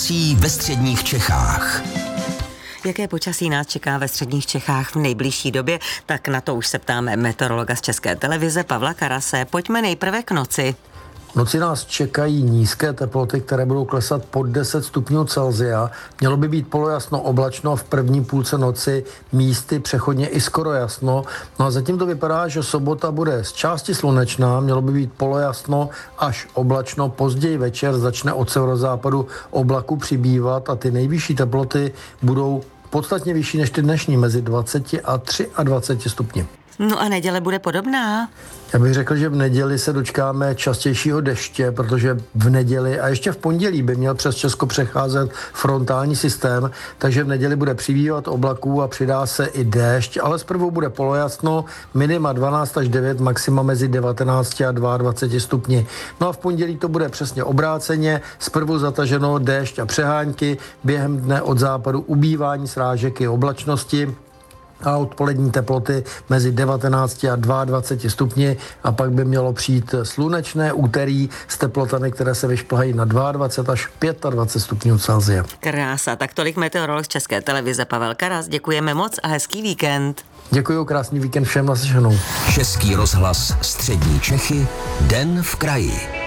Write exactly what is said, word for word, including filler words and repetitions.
Počasí ve středních Čechách. Jaké počasí nás čeká ve středních Čechách v nejbližší době, tak na to už se ptáme meteorologa z České televize Pavla Karase. Pojďme nejprve k noci. V noci nás čekají nízké teploty, které budou klesat pod deset stupňů Celsia. Mělo by být polojasno, oblačno, v první půlce noci místy přechodně i skoro jasno. No a zatím to vypadá, že sobota bude z části slunečná, mělo by být polojasno až oblačno. Později večer začne od severozápadu oblaku přibývat a ty nejvyšší teploty budou podstatně vyšší než ty dnešní, mezi dvacet a dvacet tři stupni. No a neděle bude podobná? Já bych řekl, že v neděli se dočkáme častějšího deště, protože v neděli a ještě v pondělí by měl přes Česko přecházet frontální systém, takže v neděli bude přibývat oblaků a přidá se i déšť, ale zprvu bude polojasno, minima dvanáct až devět, maxima mezi devatenáct a dvacet dva stupni. No a v pondělí to bude přesně obráceně, zprvu zataženo déšť a přehánky, během dne od západu ubývání srážek i oblačnosti a odpolední teploty mezi devatenáct a dvacet dva stupni a pak by mělo přijít slunečné úterý s teplotami, které se vyšplhají na dvacet dva až dvacet pět stupňů Celsia. Krása, tak tolik meteorolog z České televize Pavel Karas. Děkujeme moc a hezký víkend. Děkuju, krásný víkend všem, naslyšenou. Český rozhlas Střední Čechy, Den v kraji.